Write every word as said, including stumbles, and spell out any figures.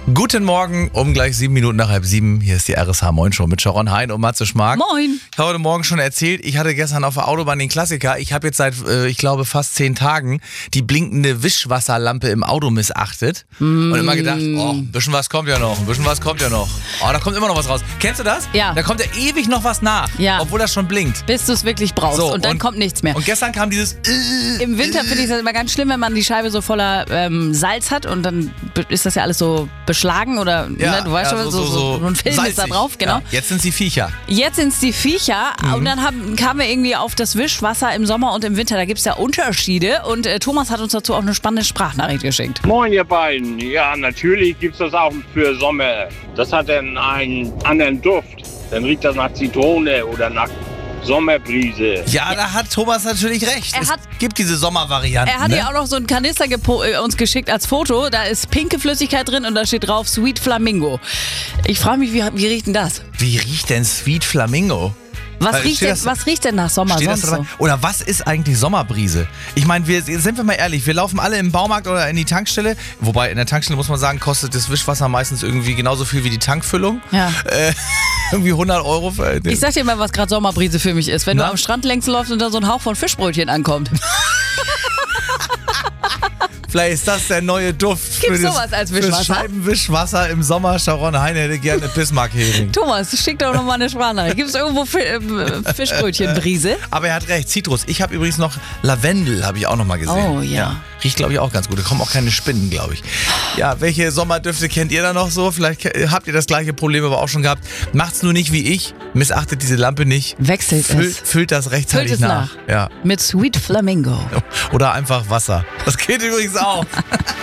Guten Morgen, um gleich sieben Minuten nach halb sieben. Hier ist die R S H Moin Show mit Sharon Hein und Matze Schmark. Moin. Ich habe heute Morgen schon erzählt, ich hatte gestern auf der Autobahn den Klassiker. Ich habe jetzt seit, äh, ich glaube, fast zehn Tagen die blinkende Wischwasserlampe im Auto missachtet. Mm. Und immer gedacht, oh, ein bisschen was kommt ja noch, ein bisschen was kommt ja noch. Oh, da kommt immer noch was raus. Kennst du das? Ja. Da kommt ja ewig noch was nach, ja. obwohl das schon blinkt. Bis du es wirklich brauchst So, und dann und, kommt nichts mehr. Und gestern kam dieses... Äh, Im Winter finde ich das immer ganz schlimm, wenn man die Scheibe so voller ähm, Salz hat und dann ist das ja alles so beschlagen oder, ja, ne, du weißt ja, schon, so, so, so, so ein Film salzig. ist da drauf, genau. Ja, jetzt sind sie Viecher. Jetzt sind es die Viecher Mhm. und dann haben, kamen wir irgendwie auf das Wischwasser im Sommer und im Winter. Da gibt es ja Unterschiede und äh, Thomas hat uns dazu auch eine spannende Sprachnachricht geschickt. Moin ihr beiden, ja natürlich gibt es das auch für Sommer. Das hat dann einen anderen Duft. Dann riecht das nach Zitrone oder nach Sommerbrise. Ja, da hat Thomas natürlich recht. Er es hat- gibt diese Sommervarianten. Er hat ne? ja auch noch so einen Kanister gepo- äh, uns geschickt als Foto. Da ist pinke Flüssigkeit drin und da steht drauf Sweet Flamingo. Ich frage mich, wie, wie riecht denn das? Wie riecht denn Sweet Flamingo? Was, Äh, riecht steht denn, das- was riecht denn nach Sommer Steht das sonst da so? dabei? Oder was ist eigentlich Sommerbrise? Ich meine, wir sind wir mal ehrlich, wir laufen alle im Baumarkt oder in die Tankstelle. Wobei in der Tankstelle muss man sagen, kostet das Wischwasser meistens irgendwie genauso viel wie die Tankfüllung. Ja. Äh, irgendwie hundert Euro. Für, Ich sag dir mal, was gerade Sommerbrise für mich ist. Wenn Na? du am Strand längs läufst und da so ein Hauch von Fischbrötchen ankommt. Vielleicht ist das der neue Duft. Gibt's für das- sowas als für das Wischwasser? Scheibenwischwasser im Sommer. Sharon Hein hätte gerne Bismarck-Hering. Thomas, schick doch noch mal eine Sprachnachricht. Gibt es irgendwo Fi äh, Fischbrötchenbrise? Aber er hat recht, Zitrus. Ich habe übrigens noch Lavendel, habe ich auch noch mal gesehen. Oh, ja. Riecht, glaube ich, auch ganz gut. Da kommen auch keine Spinnen, glaube ich. Ja, welche Sommerdüfte kennt ihr da noch so? Vielleicht ke- habt ihr das gleiche Problem aber auch schon gehabt. Macht's nur nicht wie ich. Missachtet diese Lampe nicht. Wechselt Füll, es. Füllt das rechtzeitig Füllt es nach. nach. Ja. Mit Sweet Flamingo. Oder einfach Wasser. Das geht übrigens auch.